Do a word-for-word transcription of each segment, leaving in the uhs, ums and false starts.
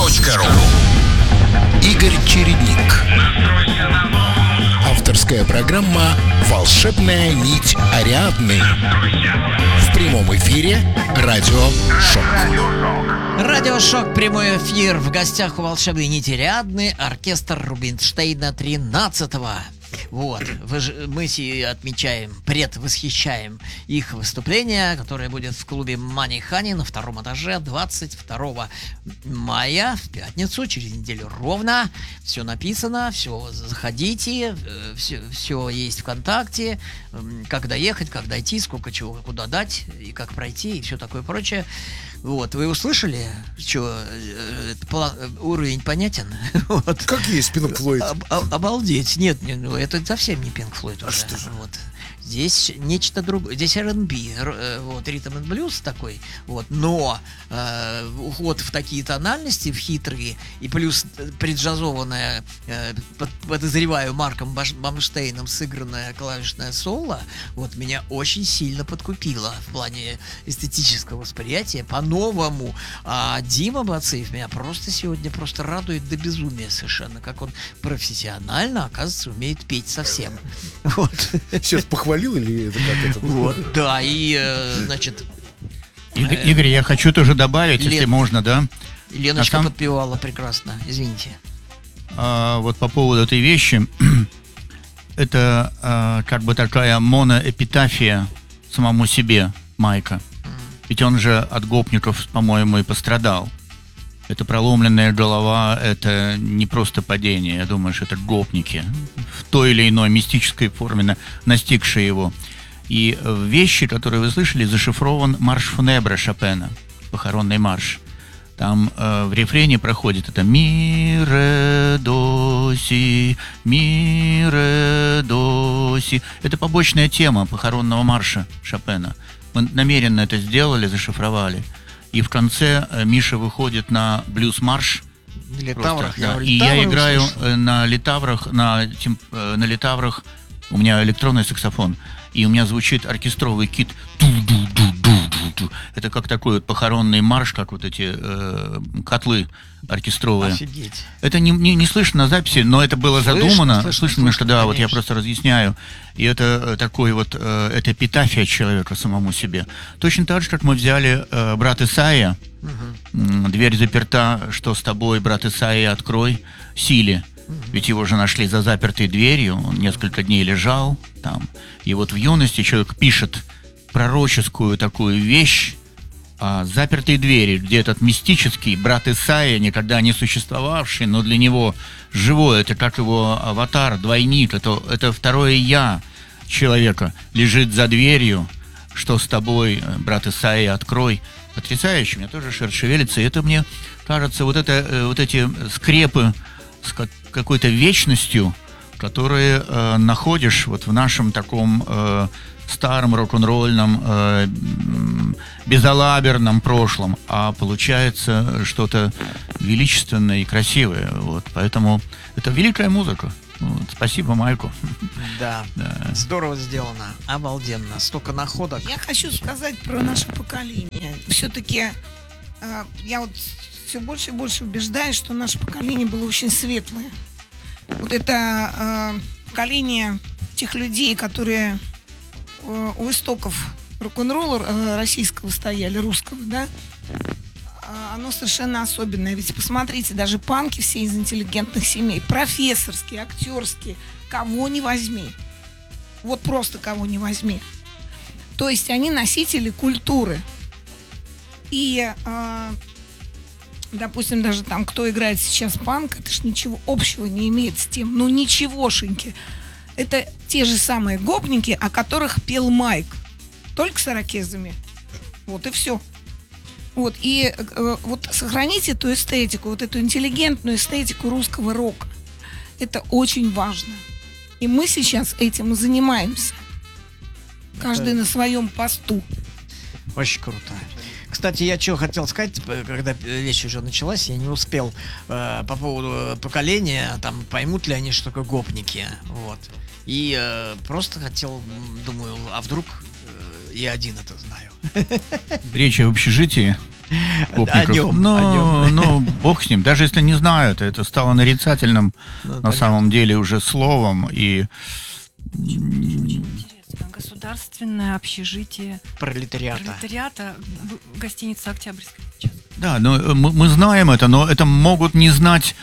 точка ру. Игорь Чередник. Авторская программа «Волшебная нить Ариадны». В прямом эфире Радио Шок. Радио Шок, прямой эфир. В гостях у волшебной нити Ариадны оркестр Рубинштейна тринадцатого. Вот, мы отмечаем, предвосхищаем их выступление, которое будет в клубе Money Honey на втором этаже двадцать второго мая, в пятницу, через неделю ровно. Все написано, все, заходите, все, все есть ВКонтакте, как доехать, как дойти, сколько чего, куда дать, и как пройти, и все такое прочее. Вот, вы услышали, что уровень понятен? Вот. Как есть Pink Floyd? Об, об, обалдеть, нет, не, ну, это совсем не Pink Floyd уже. А что же? Вот. Здесь нечто другое, здесь ар энд би, вот, ритм энд блюз такой, вот, но э, уход в такие тональности, в хитрые, и плюс преджазованная, э, под, подозреваю, Марком Бамштейном сыгранная клавишная соло, вот, меня очень сильно подкупило в плане эстетического восприятия, по-новому. А Дима Бацеев меня просто сегодня просто радует до безумия совершенно, как он профессионально, оказывается, умеет петь совсем. Вот. Сейчас похвалил или это как это? Вот, да, и, э, значит... Игорь, э, Игорь, я хочу тоже добавить, Лен... если можно, да? Леночка сам... подпевала прекрасно, извините. А, вот по поводу этой вещи, это а, как бы такая моноэпитафия самому себе Майка. Mm. Ведь он же от гопников, по-моему, и пострадал. Это проломленная голова, это не просто падение, я думаю, что это гопники в той или иной мистической форме, настигшие его. И в вещи, которые вы слышали, зашифрован марш фунебре Шопена, похоронный марш. Там э, в рефрене проходит это «ми, ре, до, си, ми, ре, до, си». Это побочная тема похоронного марша Шопена. Мы намеренно это сделали, зашифровали. И в конце Миша выходит на блюз-марш. На литаврах, да. я И я играю услышал. на литаврах, на, на литаврах, у меня электронный саксофон, и у меня звучит оркестровый кит. Это как такой вот похоронный марш, как вот эти э, котлы оркестровые. Офигеть. Это не, не, не слышно на записи, но это было слышно, задумано. Слышно, слышно, слышно, что да, конечно. Вот я просто разъясняю. И это такой вот, э, это эпитафия человека самому себе. Точно так же, как мы взяли э, брат Исаия, угу. «Дверь заперта, что с тобой, брат Исаия, открой», Силе. Угу. Ведь его же нашли за запертой дверью, он несколько дней лежал там. И вот в юности человек пишет пророческую такую вещь о запертой двери, где этот мистический брат Исаия, никогда не существовавший, но для него живой, это как его аватар, двойник, это, это второе «я» человека, лежит за дверью. Что с тобой, брат Исаия, открой. Потрясающе, у меня тоже шерсть шевелится, и это мне кажется, вот, это, вот эти скрепы с какой-то вечностью, которые э, находишь вот в нашем таком э, старом рок-н-ролльном, э, безалаберном прошлом, а получается что-то величественное и красивое. Вот. Поэтому это великая музыка. Вот. Спасибо Майку. Да. да, здорово сделано, обалденно, столько находок. Я хочу сказать про наше поколение. Все-таки э, я вот все больше и больше убеждаюсь, что наше поколение было очень светлое. Вот это э, поколение тех людей, которые э, у истоков рок-н-ролла э, российского стояли, русского, да, э, оно совершенно особенное. Ведь посмотрите, даже панки все из интеллигентных семей, профессорские, актерские, кого не возьми. Вот просто кого не возьми. То есть они носители культуры. И э, допустим, даже там, кто играет сейчас панк, это ж ничего общего не имеет с тем. Ну, ничегошеньки. Это те же самые гопники, о которых пел Майк. Только с ирокезами. Вот и все. Вот, и э, вот сохранить эту эстетику, вот эту интеллигентную эстетику русского рока. Это очень важно. И мы сейчас этим и занимаемся. Каждый это... на своем посту. Очень круто. Кстати, я что хотел сказать, когда речь уже началась, я не успел э, по поводу поколения, там, поймут ли они, что такое гопники, вот. И э, просто хотел, думаю, а вдруг э, я один это знаю. Речь о общежитии. гопников. О нем, но, о нем. но бог с ним. Даже если не знают, это стало нарицательным Ну, на понятно. самом деле уже словом. И Интересно. Государственное общежитие Пролетариата. пролетариата, в- гостиница «Октябрьская» сейчас. да, но мы, мы знаем это, но это могут не знать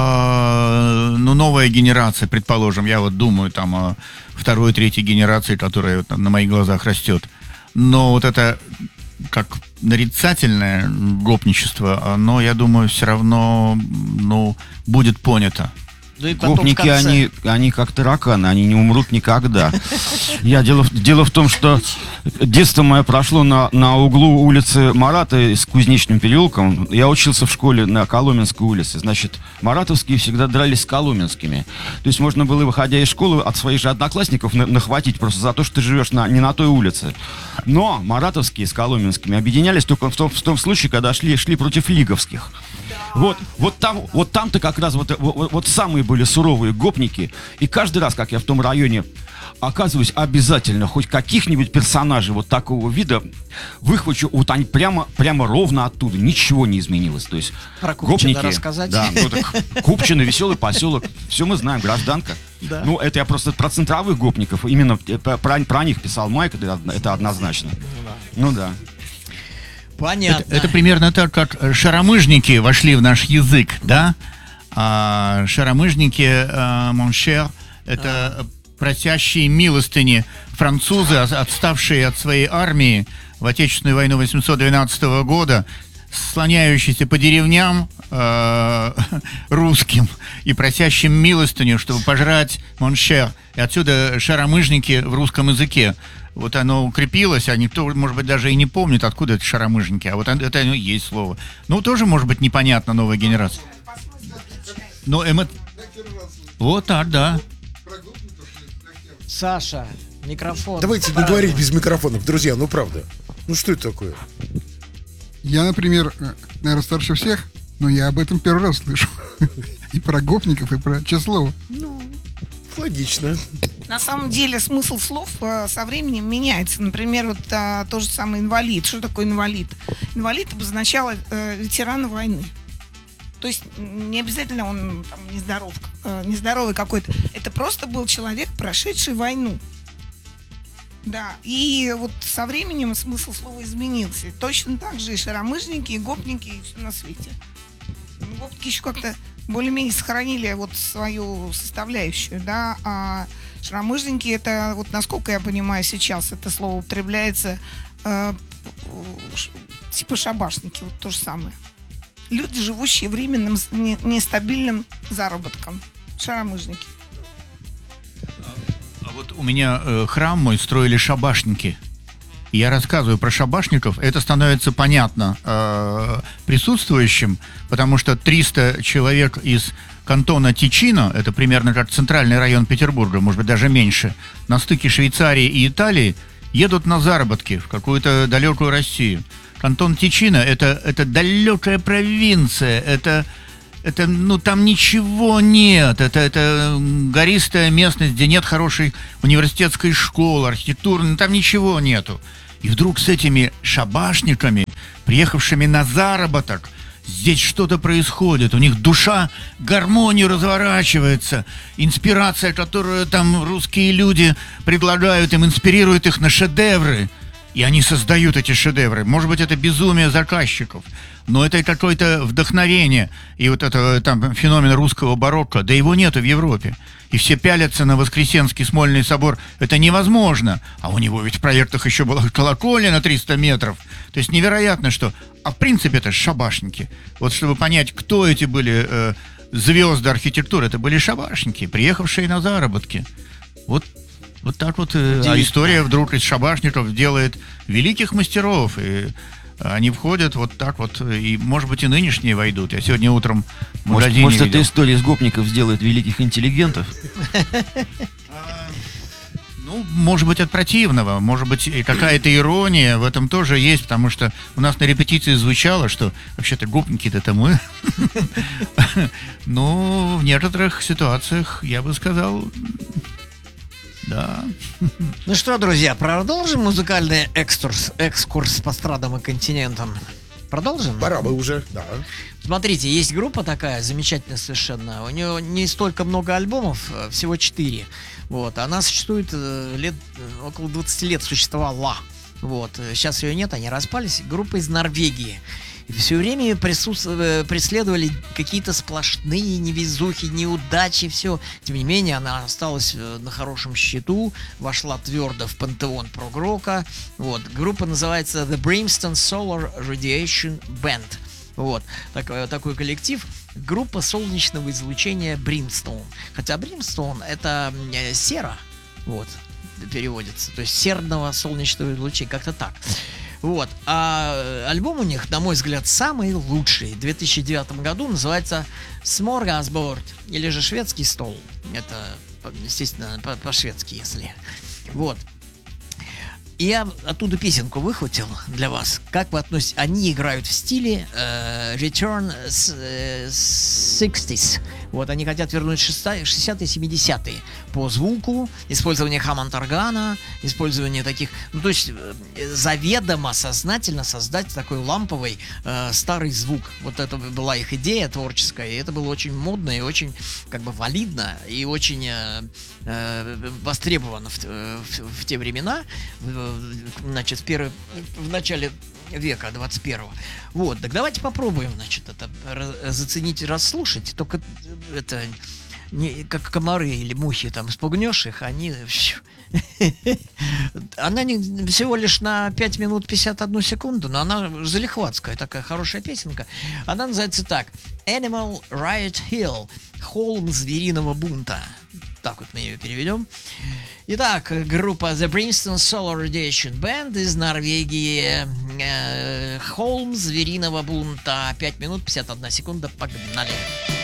а, ну, новая генерация, предположим. Я вот думаю там о второй, третьей генерации, которая вот на моих глазах растет. Но вот это как нарицательное гопничество, оно, я думаю, все равно ну, будет понято. Ну и потом в Гопники, конце- они, они как тараканы, они не умрут никогда. Я, дело, в- дело в том, что детство мое прошло на, на углу улицы Марата с Кузнечным переулком. Я учился в школе на Коломенской улице. Значит, маратовские всегда дрались с коломенскими. То есть можно было, выходя из школы, от своих же одноклассников на- нахватить просто за то, что ты живешь на, не на той улице. Но маратовские с коломенскими объединялись только в том, в том случае, когда шли, шли против лиговских. Вот, вот, там, вот там-то как раз вот, вот, вот самые были суровые гопники. И каждый раз, как я в том районе оказываюсь, обязательно хоть каких-нибудь персонажей вот такого вида выхвачу. Вот они прямо, прямо ровно оттуда. Ничего не изменилось. То есть Про Купчино гопники... рассказать? Да, ну так Купчино, веселый поселок. Все мы знаем, гражданка. Да. Ну, это я просто про центровых гопников. Именно про, про них писал Майк, это, это однозначно. Ну да. Понятно. Это, это примерно так, как шаромыжники вошли в наш язык, да? А шаромыжники, э, моншер, это просящие милостыни французы, отставшие от своей армии в Отечественную войну восемьсот двенадцатого года, слоняющиеся по деревням э, русским и просящим милостыню, чтобы пожрать моншер. И отсюда шаромыжники в русском языке. Вот оно укрепилось, а никто, может быть, даже и не помнит, откуда это шаромыжники. А вот это ну, есть слово. Ну, тоже, может быть, непонятно новой генерации. Но эмо... Вот так, да. Саша, микрофон. Давайте не говорить без микрофонов, друзья, ну правда. Ну что это такое? Я, например, наверное, старше всех, но я об этом первый раз слышу. И про гопников, и про Числова. Логично. На самом деле смысл слов э, со временем меняется. Например, вот а, то же самое инвалид. Что такое инвалид? Инвалид обозначало э, ветерана войны. То есть не обязательно он там, нездоров, э, нездоровый какой-то. Это просто был человек, прошедший войну. Да, и вот со временем смысл слова изменился. Точно так же и шаромыжники, и гопники, и все на свете. Гопники еще как-то более-менее сохранили вот свою составляющую, да, а шаромыжники, это, вот насколько я понимаю сейчас, это слово употребляется э, ш- типа шабашники, вот то же самое. Люди, живущие временным с- не- нестабильным заработком. Шаромыжники. А вот у меня э, храм мой строили шабашники. И я рассказываю про шабашников. Это становится понятно э, присутствующим, потому что триста человек из кантона Тичино, это примерно как центральный район Петербурга, может быть, даже меньше, на стыке Швейцарии и Италии, едут на заработки в какую-то далекую Россию. Кантон Тичино это, это далекая провинция, это... Это, ну, там ничего нет. Это, это гористая местность, где нет хорошей университетской школы, архитектурной, там ничего нету. И вдруг с этими шабашниками, приехавшими на заработок, здесь что-то происходит. У них душа гармонию разворачивается. Инспирация, которую там русские люди предлагают им, инспирирует их на шедевры. И они создают эти шедевры. Может быть, это безумие заказчиков, но это какое-то вдохновение. И вот это там феномен русского барокко, да его нету в Европе. И все пялятся на Воскресенский Смольный собор. Это невозможно. А у него ведь в проектах еще была колокольня на триста метров. То есть невероятно, что... А в принципе это шабашники. Вот чтобы понять, кто эти были э, звезды архитектуры, это были шабашники, приехавшие на заработки. Вот. Вот так вот, э, а история вдруг из шабашников делает великих мастеров, и они входят вот так вот, и, может быть, и нынешние войдут. Я сегодня утром в Может, магазине может видел. эта история из гопников сделает великих интеллигентов? Ну, может быть, от противного, может быть, и какая-то ирония в этом тоже есть, потому что у нас на репетиции звучало, что вообще-то гопники-то это мы. Ну, в некоторых ситуациях, я бы сказал... Да. Ну что, друзья, продолжим музыкальный экскурс, экскурс по страдам и континентам. Продолжим? Пора бы уже, да. Смотрите, есть группа такая замечательная совершенно. У нее не столько много альбомов, э, всего четыре. Вот, она существует э, лет э, около двадцати лет существовала. Вот, э, сейчас ее нет, они распались. Группа из Норвегии. И все время ее присутств... э, преследовали какие-то сплошные невезухи, неудачи, все. Тем не менее, она осталась э, на хорошем счету, вошла твердо в пантеон прог-рока. Вот, группа называется The Brimstone Solar Radiation Band. Вот, такой, такой коллектив. Группа солнечного излучения Brimstone. Хотя Brimstone это э, сера, вот, переводится. То есть серного солнечного излучения, как-то так. Вот, а альбом у них, на мой взгляд, самый лучший. В две тысячи девятом году называется Smorgasbord, или же шведский стол. Это, естественно, по- по-шведски, если. Вот. И я оттуда песенку выхватил для вас. Как вы относитесь? Они играют в стиле э, Return с, э, sixties. Вот, они хотят вернуть шестидесятые, семидесятые по звуку, использование хаммонд-органа, использование таких... Ну, то есть э, заведомо, сознательно создать такой ламповый э, старый звук. Вот это была их идея творческая, и это было очень модно и очень, как бы, валидно, и очень э, э, востребовано в, в, в те времена, в, значит, в, первый, в начале века двадцать первого. Вот, так давайте попробуем, значит, это раз- заценить, расслушать. Только это не как комары или мухи, там спугнешь их, они... Она не, всего лишь на пять минут пятьдесят одну секунду, но она залихватская, такая хорошая песенка. Она называется так: Animal Riot Hill, холм звериного бунта. Так вот мы ее переведем. Итак, группа The Brimstone Solar Radiation Band из Норвегии. Э, холм звериного бунта. пять минут пятьдесят одна секунда. Погнали.